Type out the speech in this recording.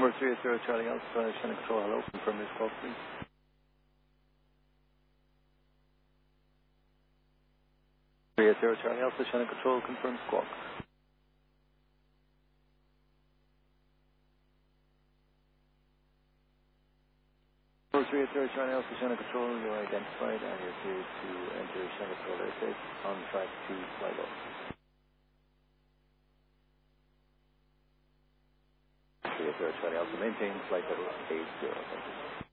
Number 380 Charlie Alpha, Shannon Control, hello, confirm this call, please. 380 Charlie Alpha, Shannon Control, confirm squawk. 380 Charlie Alpha, Shannon Control, you're identified and you're cleared to enter Shannon Control airspace on track to fly low. 380 Charlie Alpha, maintain flight level 80, thank you.